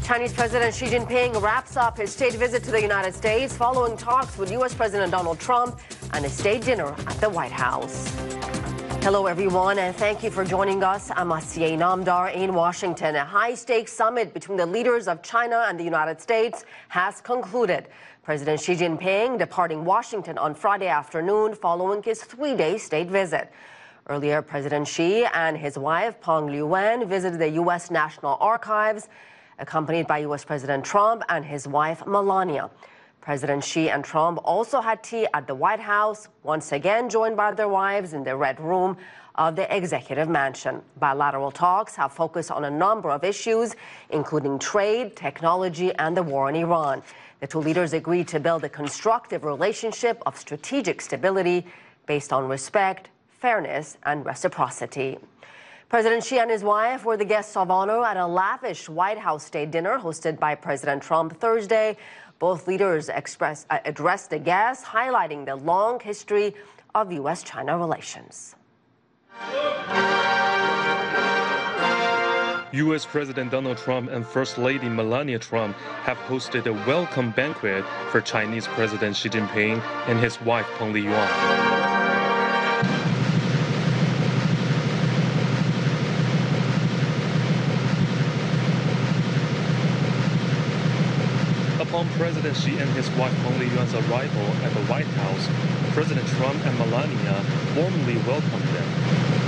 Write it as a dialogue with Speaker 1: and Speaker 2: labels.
Speaker 1: Chinese President Xi Jinping wraps up his state visit to the United States following talks with U.S. President Donald Trump and a state dinner at the White House. Hello, everyone, and thank you for joining us. I'm Asiye Namdar in Washington. A high-stakes summit between the leaders of China and the United States has concluded. President Xi Jinping departing Washington on Friday afternoon following his three-day state visit. Earlier, President Xi and his wife, Peng Liyuan, visited the U.S. National Archives, accompanied by U.S. President Trump and his wife, Melania. President Xi and Trump also had tea at the White House, once again joined by their wives in the Red Room of the Executive Mansion. Bilateral talks have focused on a number of issues, including trade, technology, and the war in Iran. The two leaders agreed to build a constructive relationship of strategic stability based on respect, fairness, and reciprocity. President Xi and his wife were the guests of honor at a lavish White House state dinner hosted by President Trump Thursday. Both leaders addressed the guests, highlighting the long history of U.S.-China relations.
Speaker 2: U.S. President Donald Trump and First Lady Melania Trump have hosted a welcome banquet for Chinese President Xi Jinping and his wife Peng Liyuan. Upon President Xi and his wife Peng Liyuan's arrival at the White House, President Trump and Melania warmly welcomed them.